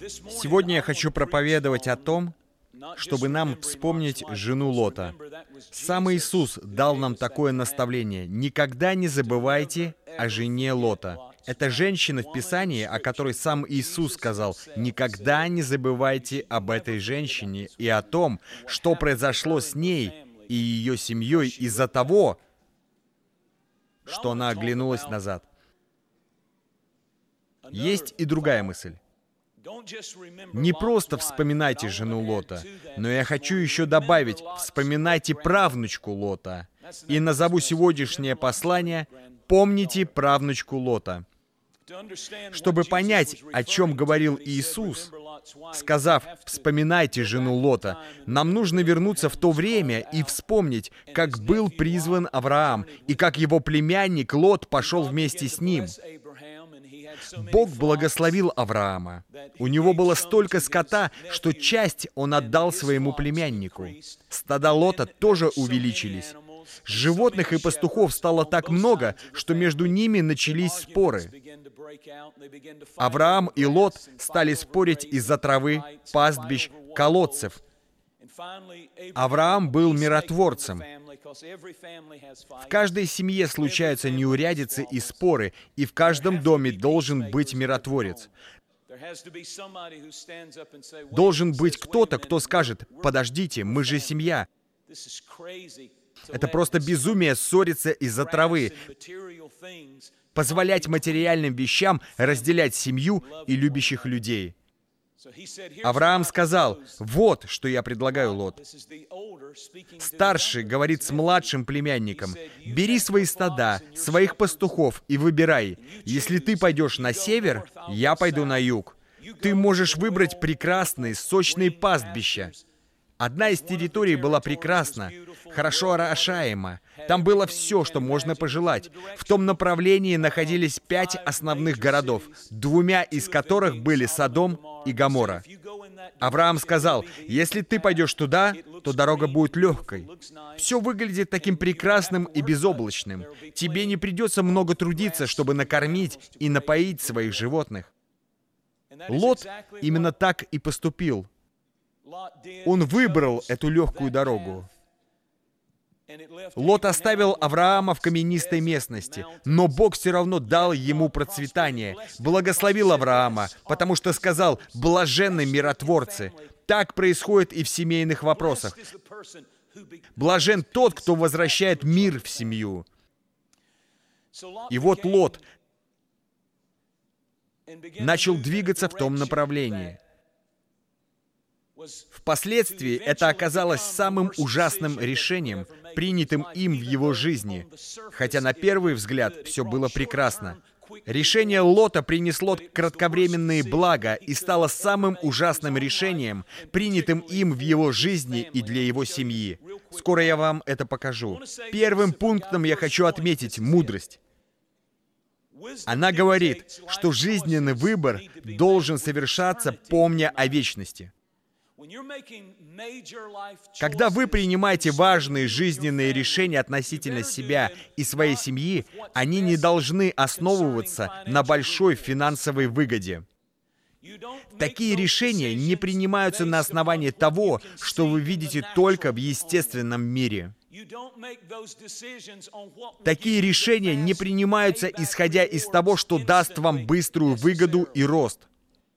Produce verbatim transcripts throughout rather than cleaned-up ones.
Сегодня я хочу проповедовать о том, чтобы нам вспомнить жену Лота. Сам Иисус дал нам такое наставление: никогда не забывайте о жене Лота. Это женщина в Писании, о которой сам Иисус сказал: никогда не забывайте об этой женщине и о том, что произошло с ней и ее семьей из-за того, что она оглянулась назад. Есть и другая мысль. Не просто вспоминайте жену Лота, но я хочу еще добавить: вспоминайте правнучку Лота. И назову сегодняшнее послание «Помните правнучку Лота». Чтобы понять, о чем говорил Иисус, сказав «вспоминайте жену Лота», нам нужно вернуться в то время и вспомнить, как был призван Авраам, и как его племянник Лот пошел вместе с ним. Бог благословил Авраама. У него было столько скота, что часть он отдал своему племяннику. Стада Лота тоже увеличились. Животных и пастухов стало так много, что между ними начались споры. Авраам и Лот стали спорить из-за травы, пастбищ, колодцев. Авраам был миротворцем. В каждой семье случаются неурядицы и споры, и в каждом доме должен быть миротворец. Должен быть кто-то, кто скажет: «Подождите, мы же семья». Это просто безумие ссориться из-за травы, позволять материальным вещам разделять семью и любящих людей. Авраам сказал: «Вот, что я предлагаю, Лот». Старший говорит с младшим племянником: «Бери свои стада, своих пастухов и выбирай. Если ты пойдешь на север, я пойду на юг. Ты можешь выбрать прекрасные, сочные пастбища». Одна из территорий была прекрасна, хорошо орошаема. Там было все, что можно пожелать. В том направлении находились пять основных городов, двумя из которых были Содом и Гоморра. Авраам сказал: «Если ты пойдешь туда, то дорога будет легкой. Все выглядит таким прекрасным и безоблачным. Тебе не придется много трудиться, чтобы накормить и напоить своих животных». Лот именно так и поступил. Он выбрал эту легкую дорогу. Лот оставил Авраама в каменистой местности, но Бог все равно дал ему процветание, благословил Авраама, потому что сказал: «Блаженны миротворцы». Так происходит и в семейных вопросах. Блажен тот, кто возвращает мир в семью. И вот Лот начал двигаться в том направлении. Впоследствии это оказалось самым ужасным решением, принятым им в его жизни, хотя на первый взгляд все было прекрасно. Решение Лота принесло кратковременные блага и стало самым ужасным решением, принятым им в его жизни и для его семьи. Скоро я вам это покажу. Первым пунктом я хочу отметить мудрость. Она говорит, что жизненный выбор должен совершаться, помня о вечности. Когда вы принимаете важные жизненные решения относительно себя и своей семьи, они не должны основываться на большой финансовой выгоде. Такие решения не принимаются на основании того, что вы видите только в естественном мире. Такие решения не принимаются, исходя из того, что даст вам быструю выгоду и рост.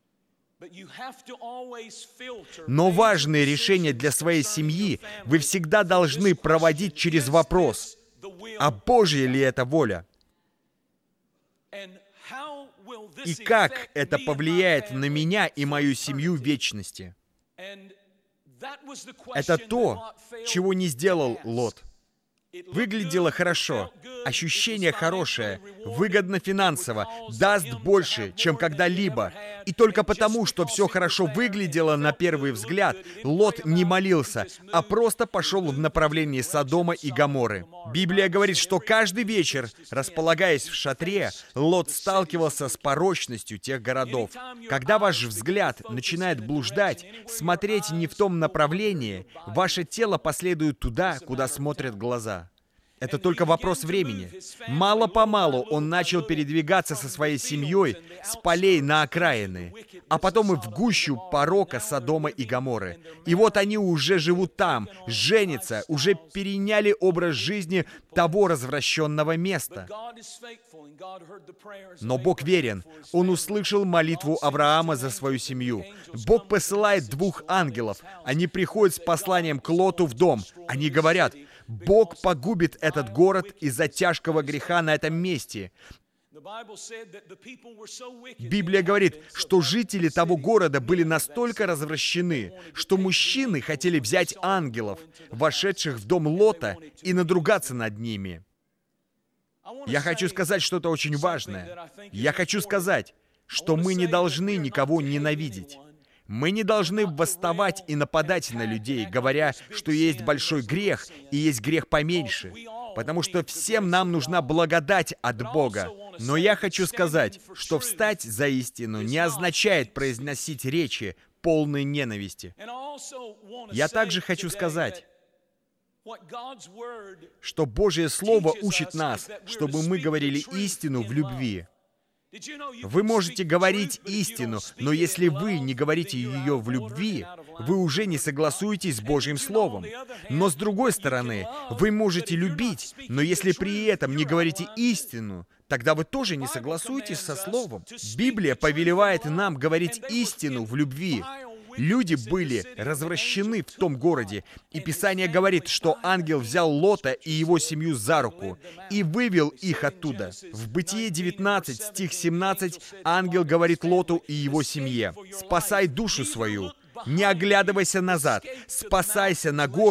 Но важные решения для своей семьи вы всегда должны проводить через вопрос: а Божья ли это воля? И как это повлияет на меня и мою семью в вечности? Это то, чего не сделал Лот. Выглядело хорошо, ощущение хорошее, выгодно финансово, даст больше, чем когда-либо. И только потому, что все хорошо выглядело на первый взгляд, Лот не молился, а просто пошел в направлении Содома и Гоморры. Библия говорит, что каждый вечер, располагаясь в шатре, Лот сталкивался с порочностью тех городов. Когда ваш взгляд начинает блуждать, смотреть не в том направлении, ваше тело последует туда, куда смотрят глаза. Это только вопрос времени. Мало-помалу он начал передвигаться со своей семьей с полей на окраины, а потом и в гущу порока Содома и Гоморры. И вот они уже живут там, женятся, уже переняли образ жизни того развращенного места. Но Бог верен. Он услышал молитву Авраама за свою семью. Бог посылает двух ангелов. Они приходят с посланием к Лоту в дом. Они говорят: Бог погубит этот город из-за тяжкого греха на этом месте. Библия говорит, что жители того города были настолько развращены, что мужчины хотели взять ангелов, вошедших в дом Лота, и надругаться над ними. Я хочу сказать что-то очень важное. Я хочу сказать, что мы не должны никого ненавидеть. Мы не должны восставать и нападать на людей, говоря, что есть большой грех и есть грех поменьше, потому что всем нам нужна благодать от Бога. Но я хочу сказать, что встать за истину не означает произносить речи, полные ненависти. Я также хочу сказать, что Божье Слово учит нас, чтобы мы говорили истину в любви. Вы можете говорить истину, но если вы не говорите ее в любви, вы уже не согласуетесь с Божьим Словом. Но с другой стороны, вы можете любить, но если при этом не говорите истину, тогда вы тоже не согласуетесь со Словом. Библия повелевает нам говорить истину в любви. Люди были развращены в том городе, и Писание говорит, что ангел взял Лота и его семью за руку и вывел их оттуда. В Бытие девятнадцать, стих семнадцать, ангел говорит Лоту и его семье: «Спасай душу свою, не оглядывайся назад, спасайся на гору,